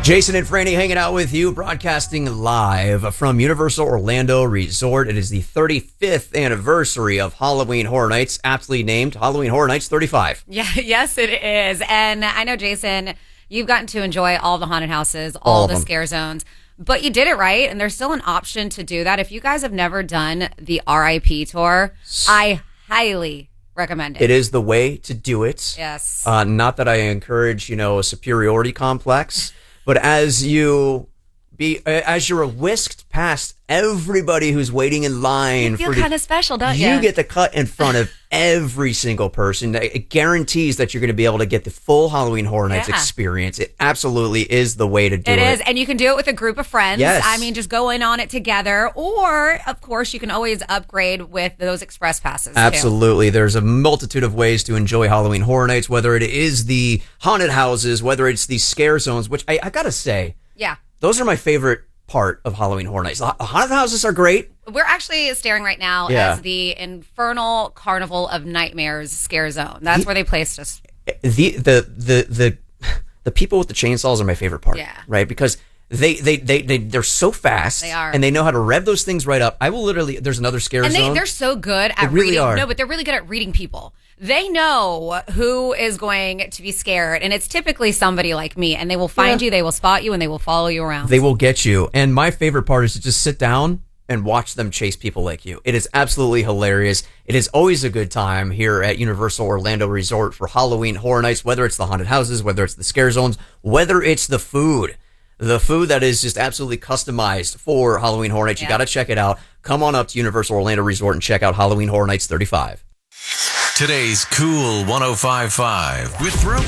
Jason and Franny hanging out with you, broadcasting live from Universal Orlando Resort. It is the 35th anniversary of Halloween Horror Nights, aptly named Halloween Horror Nights 35. Yeah, yes, it is. And I know, Jason, you've gotten to enjoy all the haunted houses, all the scare zones, but you did it right, and there's still an option to do that. If you guys have never done the RIP tour, I highly recommend it. It is the way to do it. Yes. Not that I encourage, a superiority complex. But as you're whisked past everybody who's waiting in line, you feel kind of special, don't you? You get the cut in front of every single person. It guarantees that you're going to be able to get the full Halloween Horror Nights experience. It absolutely is the way to do it. It is, and you can do it with a group of friends. Yes. I mean, just go in on it together, or of course, you can always upgrade with those express passes. Absolutely, there's a multitude of ways to enjoy Halloween Horror Nights. Whether it is the haunted houses, whether it's the scare zones, which I gotta say, those are my favorite part of Halloween Horror Nights. The haunted houses are great. We're actually staring right now as the Infernal Carnival of Nightmares scare zone. That's where they placed us. The people with the chainsaws are my favorite part. Yeah. Right? Because they're so fast. They are. And they know how to rev those things right up. I will literally, there's another scare zone. And they're so good at reading. No, but they're really good at reading people. They know who is going to be scared, and it's typically somebody like me, and they will find you, they will spot you, and they will follow you around. They will get you. And my favorite part is to just sit down and watch them chase people like you. It is absolutely hilarious. It is always a good time here at Universal Orlando Resort for Halloween Horror Nights, whether it's the haunted houses, whether it's the scare zones, whether it's the food. The food that is just absolutely customized for Halloween Horror Nights. You got to check it out. Come on up to Universal Orlando Resort and check out Halloween Horror Nights 35. Today's Cool 105.5 with